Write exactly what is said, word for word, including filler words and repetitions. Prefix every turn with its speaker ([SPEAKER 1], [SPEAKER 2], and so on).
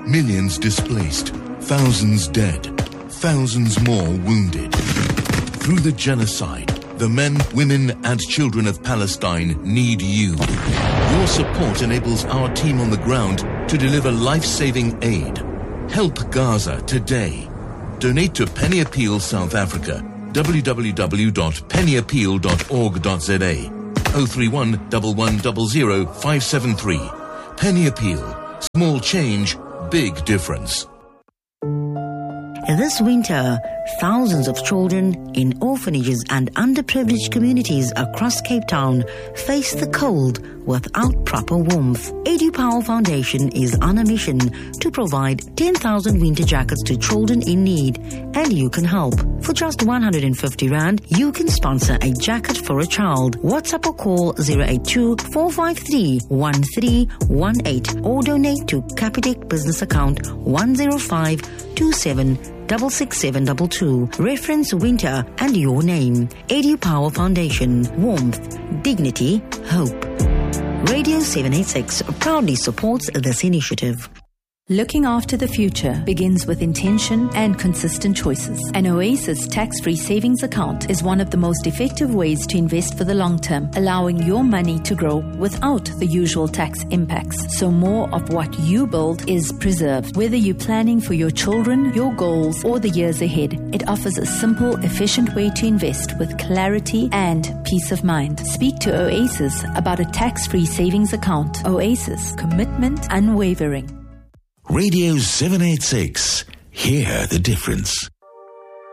[SPEAKER 1] Millions displaced, thousands dead, thousands more wounded. Through the genocide, the men, women and children of Palestine need you. Your support enables our team on the ground to deliver life-saving aid. Help Gaza today. Donate to Penny Appeal South Africa. w w w dot penny appeal dot org dot z a. zero three one one one zero zero five seven three. Penny Appeal. Small change, big difference.
[SPEAKER 2] This winter, thousands of children in orphanages and underprivileged communities across Cape Town face the cold without proper warmth. EduPower Foundation is on a mission to provide ten thousand winter jackets to children in need, and you can help. For just one hundred fifty rand, you can sponsor a jacket for a child. WhatsApp or call zero eight two, four five three, one three one eight or donate to Capitec business account one zero five two seven six six seven two two. Reference winter and your name. EduPower Foundation. Warmth, dignity, hope. Radio seven eighty-six proudly supports this initiative.
[SPEAKER 3] Looking after the future begins with intention and consistent choices. An Oasis tax-free savings account is one of the most effective ways to invest for the long term, allowing your money to grow without the usual tax impacts. So more of what you build is preserved. Whether you're planning for your children, your goals, or the years ahead, it offers a simple, efficient way to invest with clarity and peace of mind. Speak to Oasis about a tax-free savings account. Oasis, commitment unwavering.
[SPEAKER 4] Radio seven eighty-six. Hear the difference.